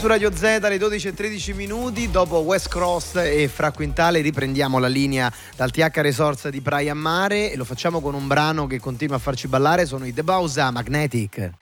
su Radio Z alle 12:13. Dopo West Cross e Fra Quintale riprendiamo la linea dal TH Resorts di Praia a Mare e lo facciamo con un brano che continua a farci ballare. Sono i The Bausa Magnetic.